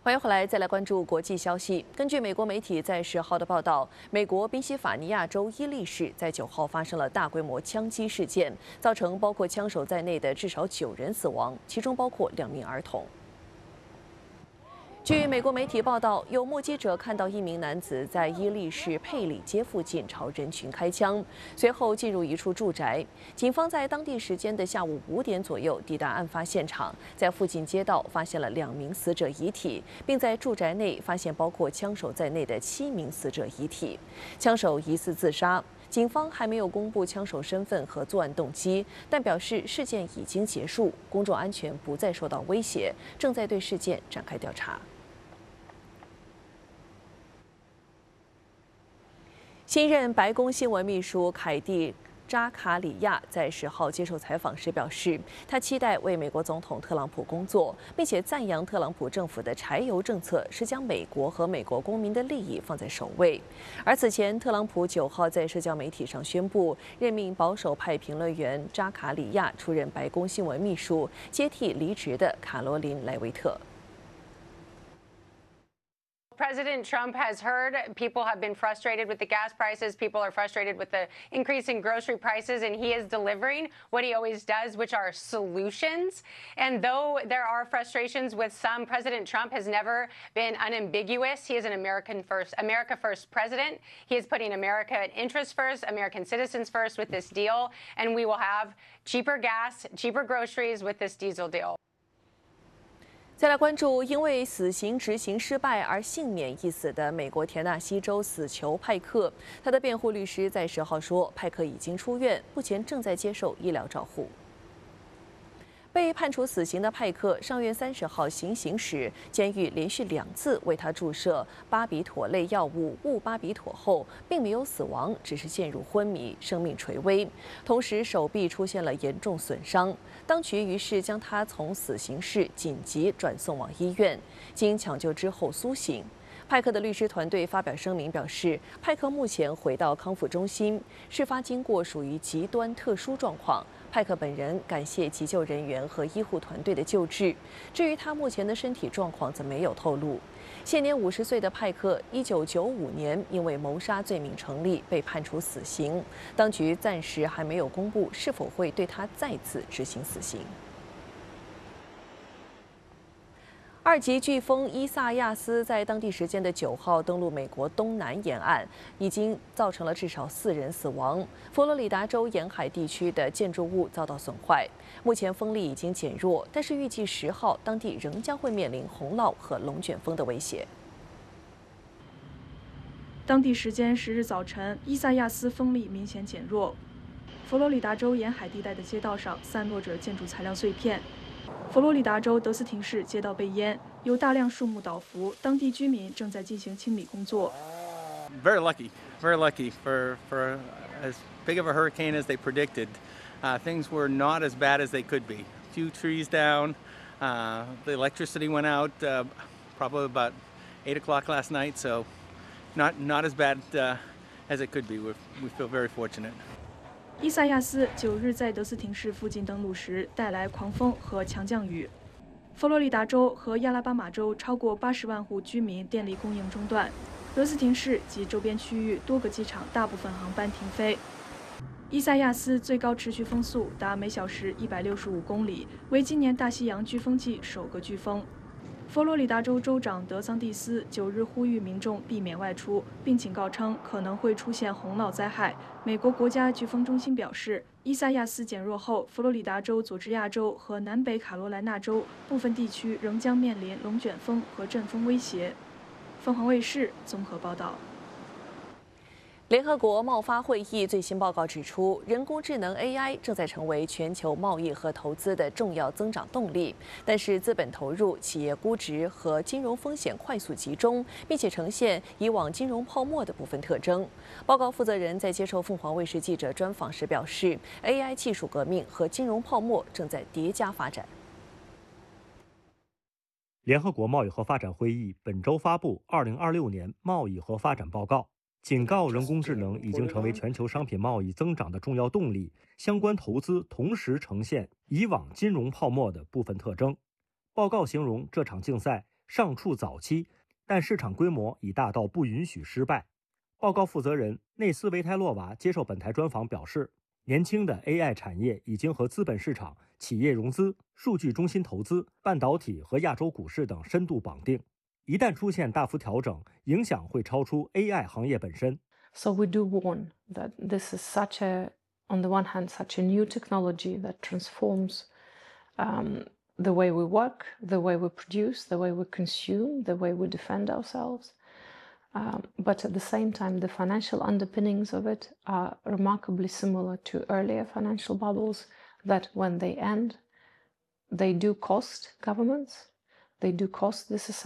欢迎回来，再来关注国际消息。根据美国媒体在10号的报道，美国宾夕法尼亚州伊利市在9号发生了大规模枪击事件，造成包括枪手在内的至少9人死亡，其中包括2名儿童。 据美国媒体报道，有目击者看到一名男子在伊利市佩里街附近朝人群开枪，随后进入一处住宅。警方在当地时间的下午5点左右抵达案发现场，在附近街道发现了2名死者遗体，并在住宅内发现包括枪手在内的7名死者遗体。枪手疑似自杀。 警方还没有公布枪手身份和作案动机，但表示事件已经结束，公众安全不再受到威胁，正在对事件展开调查。 新任白宫新闻秘书凯蒂·扎卡里亚在10号接受采访时表示，他期待为美国总统特朗普工作，并且赞扬特朗普政府的柴油政策是将美国和美国公民的利益放在首位。而此前，特朗普9号在社交媒体上宣布任命保守派评论员扎卡里亚出任白宫新闻秘书，接替离职的卡罗琳·莱维特。 President Trump has heard people have been frustrated with the gas prices. People are frustrated with the increase in grocery prices, and he is delivering what he always does, which are solutions. And though there are frustrations with some, President Trump has never been unambiguous. He is an America first president. He is putting American interests first, American citizens first with this deal, and we will have cheaper gas, cheaper groceries with this diesel deal. 再来关注，因为死刑执行失败而幸免一死的美国田纳西州死囚派克，他的辩护律师在10号说，派克已经出院，目前正在接受医疗照护。 被判处死刑的派克，上月30号行刑时，监狱连续2次为他注射巴比妥类药物戊巴比妥后，并没有死亡，只是陷入昏迷，生命垂危。同时，手臂出现了严重损伤。当局于是将他从死刑室紧急转送往医院，经抢救之后苏醒。 派克的律师团队发表声明表示，派克目前回到康复中心，事发经过属于极端特殊状况。派克本人感谢急救人员和医护团队的救治。至于他目前的身体状况，则没有透露。现年50岁的派克，1995年因为谋杀罪名成立，被判处死刑。当局暂时还没有公布是否会对他再次执行死刑。 2级飓风伊萨亚斯在当地时间的9号登陆美国东南沿岸，已经造成了至少4人死亡。佛罗里达州沿海地区的建筑物遭到损坏。目前风力已经减弱，但是预计10号当地仍将会面临洪涝和龙卷风的威胁。 当地时间10日早晨，伊萨亚斯风力明显减弱，佛罗里达州沿海地带的街道上散落着建筑材料碎片。 佛罗里达州德斯廷市街道被淹，有大量树木倒伏，当地居民正在进行清理工作。 Very lucky for as big of a hurricane as they predicted. Things were not as bad as they could be. Few trees down. The electricity went out probably about 8 o'clock last night, so not as bad as it could be. We feel very fortunate. 伊萨亚斯9日在德斯廷市附近登陆时，带来狂风和强降雨。佛罗里达州和亚拉巴马州超过80万户居民电力供应中断，德斯廷市及周边区域多个机场大部分航班停飞。伊萨亚斯最高持续风速达每小时165公里，为今年大西洋飓风季首个飓风。 佛罗里达州州长德桑蒂斯9日呼吁民众避免外出，并警告称可能会出现洪涝灾害。美国国家飓风中心表示，伊萨亚斯减弱后，佛罗里达州、佐治亚州和南北卡罗来纳州部分地区仍将面临龙卷风和阵风威胁。凤凰卫视综合报道。 联合国贸发会议最新报告指出，人工智能 AI 正在成为全球贸易和投资的重要增长动力。但是，资本投入、企业估值和金融风险快速集中，并且呈现以往金融泡沫的部分特征。报告负责人在接受凤凰卫视记者专访时表示 ，AI 技术革命和金融泡沫正在叠加发展。 联合国贸易和发展会议本周发布2026年贸易和发展报告。 警告，人工智能已经成为全球商品贸易增长的重要动力，相关投资同时呈现以往金融泡沫的部分特征。报告形容这场竞赛尚处早期，但市场规模已大到不允许失败。报告负责人内斯维泰洛娃接受本台专访表示，年轻的 AI 产业已经和资本市场、企业融资、数据中心投资、半导体和亚洲股市等深度绑定。一旦出现大幅调整，影响会超出 AI 行业本身。 So we do warn that this is on the one hand, such a new technology that transforms the way we work, the way we produce, the way we consume, the way we defend ourselves. But at the same time, the financial underpinnings of it are remarkably similar to earlier financial bubbles that when they end, they do cost governments, they do cost the society.